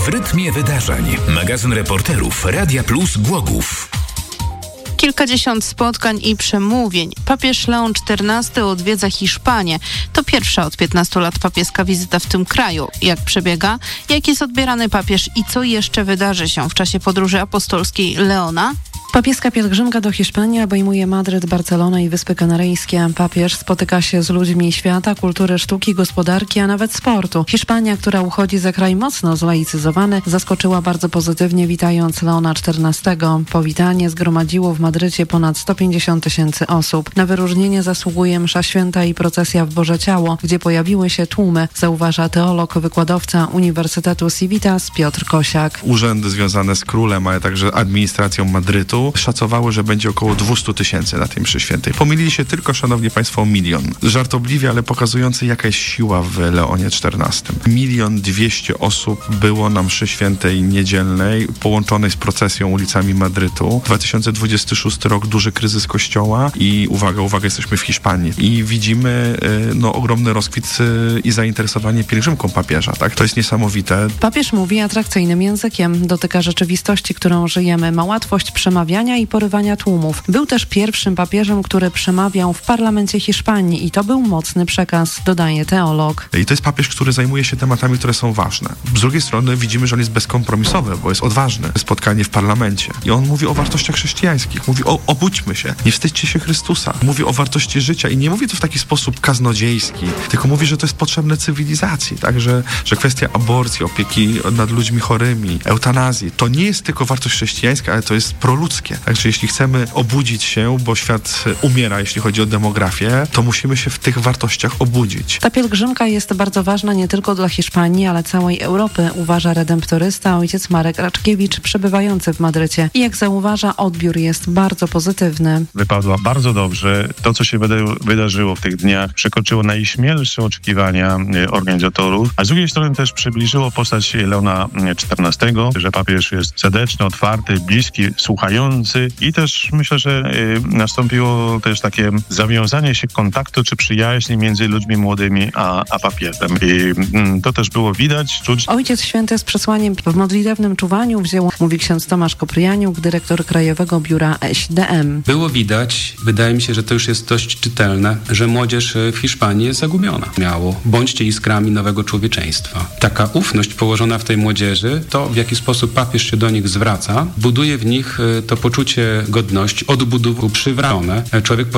W rytmie wydarzeń. Magazyn reporterów Radia Plus Głogów. Kilkadziesiąt spotkań i przemówień. Papież Leon XIV odwiedza Hiszpanię. To pierwsza od 15 lat papieska wizyta w tym kraju. Jak przebiega? Jak jest odbierany papież i co jeszcze wydarzy się w czasie podróży apostolskiej Leona? Papieska pielgrzymka do Hiszpanii obejmuje Madryt, Barcelonę i Wyspy Kanaryjskie. Papież spotyka się z ludźmi świata, kultury, sztuki, gospodarki, a nawet sportu. Hiszpania, która uchodzi za kraj mocno zlaicyzowany, zaskoczyła bardzo pozytywnie, witając Leona XIV. Powitanie zgromadziło w Madrycie ponad 150 000 osób. Na wyróżnienie zasługuje msza święta i procesja w Boże Ciało, gdzie pojawiły się tłumy, zauważa teolog, wykładowca Uniwersytetu Civitas Piotr Kosiak. Urzędy związane z królem, ale także administracją Madrytu szacowały, że będzie około 200 000 na tej mszy świętej. Pomylili się tylko, szanowni państwo, o 1 000 000. Żartobliwie, ale pokazujący, jaka jest siła w Leonie XIV. 1 200 000 osób było na mszy świętej niedzielnej, połączonej z procesją ulicami Madrytu. 2026 rok, duży kryzys kościoła i uwaga, jesteśmy w Hiszpanii. I widzimy ogromny rozkwit i zainteresowanie pielgrzymką papieża. Tak? To jest niesamowite. Papież mówi atrakcyjnym językiem. Dotyka rzeczywistości, którą żyjemy. Ma łatwość przemawiania i porywania tłumów. Był też pierwszym papieżem, który przemawiał w parlamencie Hiszpanii i to był mocny przekaz, dodaje teolog. I to jest papież, który zajmuje się tematami, które są ważne. Z drugiej strony widzimy, że on jest bezkompromisowy, bo jest odważny. Spotkanie w parlamencie. I on mówi o wartościach chrześcijańskich. Mówi obudźmy się. Nie wstydźcie się Chrystusa. Mówi o wartości życia i nie mówi to w taki sposób kaznodziejski, tylko mówi, że to jest potrzebne cywilizacji. Tak? Że kwestia aborcji, opieki nad ludźmi chorymi, eutanazji, to nie jest tylko wartość chrześcijańska, ale to jest proludzkie. Także jeśli chcemy obudzić się, bo świat umiera, jeśli chodzi o demografię, to musimy się w tych wartościach obudzić. Ta pielgrzymka jest bardzo ważna nie tylko dla Hiszpanii, ale całej Europy, uważa redemptorysta ojciec Marek Raczkiewicz, przebywający w Madrycie. I jak zauważa, odbiór jest bardzo pozytywny. Wypadła bardzo dobrze. To, co się wydarzyło w tych dniach, przekroczyło najśmielsze oczekiwania organizatorów, a z drugiej strony też przybliżyło postać Leona XIV, że papież jest serdeczny, otwarty, bliski, słuchający i też myślę, że nastąpiło też takie zawiązanie się kontaktu czy przyjaźni między ludźmi młodymi a papieżem. I to też było widać, czuć. Ojciec Święty z przesłaniem w modlitewnym czuwaniu wziął, mówi ksiądz Tomasz Kopryjaniuk, dyrektor Krajowego Biura ŚDM. Było widać, wydaje mi się, że to już jest dość czytelne, że młodzież w Hiszpanii jest zagubiona. Miało, bądźcie iskrami nowego człowieczeństwa. Taka ufność położona w tej młodzieży, to w jaki sposób papież się do nich zwraca, buduje w nich to poczucie godności, odbudowu przywracone. Człowiek